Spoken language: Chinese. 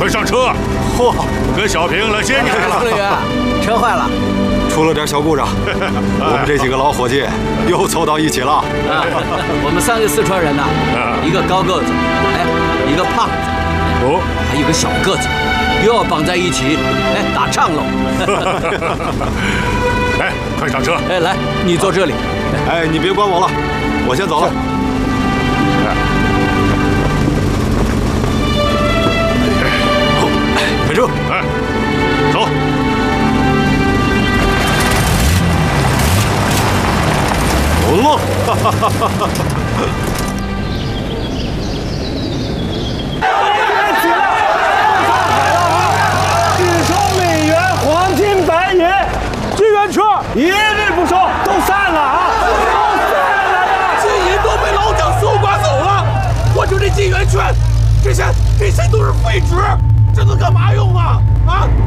快上车！ 嚯， 跟小平来接你来了。 司令员，车坏了， 出了点小故障，我们这几个老伙计又凑到一起了。 我们3个四川人呐，一个高个子，一个胖子，还有一个小个子，又要绑在一起，打仗喽。 快上车！ 来，你坐这里。 你别管我了，我先走了。开车！ 走！ 走喽！ 1,000,000,000元黄金白银，支援车一律不收，都散了啊！都散了！ 金银都被老蒋搜刮走了，我就这金圆券，这些都是废纸，这能干嘛用啊？啊！